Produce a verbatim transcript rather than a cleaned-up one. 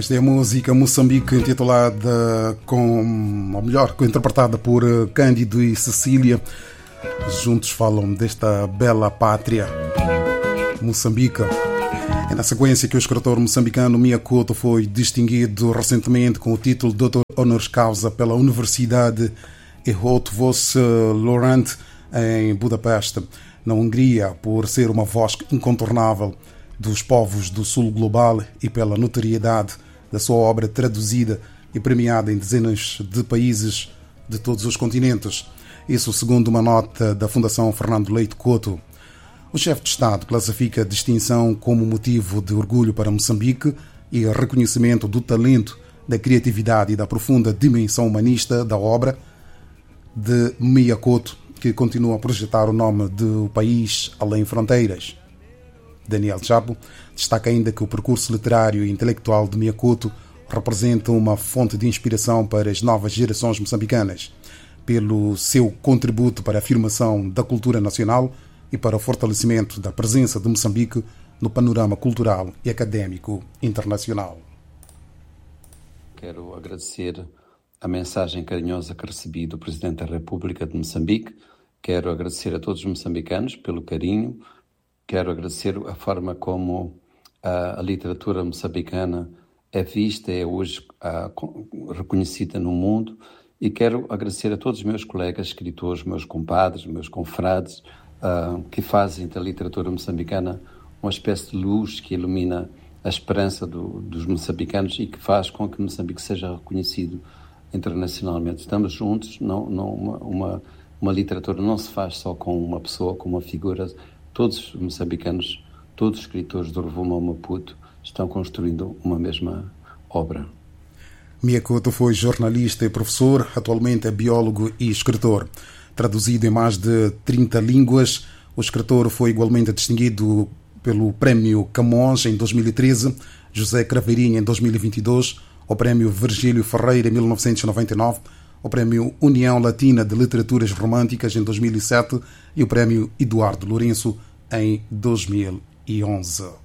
Esta é a música Moçambique, intitulada com, ou melhor, interpretada por Cândido e Cecília. Juntos falam desta bela pátria, Moçambique. É na sequência que o escritor moçambicano Mia Couto foi distinguido recentemente com o título de doutor honoris causa pela Universidade Eötvös Loránd em Budapeste, na Hungria, por ser uma voz incontornável dos povos do sul global e pela notoriedade da sua obra traduzida e premiada em dezenas de países de todos os continentes. Isso segundo uma nota da Fundação Fernando Leite Couto. O chefe de Estado classifica a distinção como motivo de orgulho para Moçambique e reconhecimento do talento, da criatividade e da profunda dimensão humanista da obra de Mia Couto, que continua a projetar o nome do país além fronteiras. Daniel Chapo destaca ainda que o percurso literário e intelectual de Mia Couto representa uma fonte de inspiração para as novas gerações moçambicanas, pelo seu contributo para a afirmação da cultura nacional e para o fortalecimento da presença de Moçambique no panorama cultural e académico internacional. Quero agradecer a mensagem carinhosa que recebi do Presidente da República de Moçambique. Quero agradecer a todos os moçambicanos pelo carinho. Quero agradecer a forma como a, a literatura moçambicana é vista, é hoje a, reconhecida no mundo, e quero agradecer a todos os meus colegas escritores, meus compadres, meus confrades, uh, que fazem da literatura moçambicana uma espécie de luz que ilumina a esperança do, dos moçambicanos e que faz com que Moçambique seja reconhecido internacionalmente. Estamos juntos, não, não, uma, uma, uma literatura não se faz só com uma pessoa, com uma figura. Todos os moçambicanos, todos os escritores do Rovuma ao Maputo estão construindo uma mesma obra. Mia Couto foi jornalista e professor, atualmente é biólogo e escritor. Traduzido em mais de trinta línguas, o escritor foi igualmente distinguido pelo Prémio Camões em dois mil e treze, José Craveirinha em dois mil e vinte e dois, o Prémio Virgílio Ferreira em mil novecentos e noventa e nove, o Prémio União Latina de Literaturas Românticas em dois mil e sete e o Prémio Eduardo Lourenço em dois mil e onze.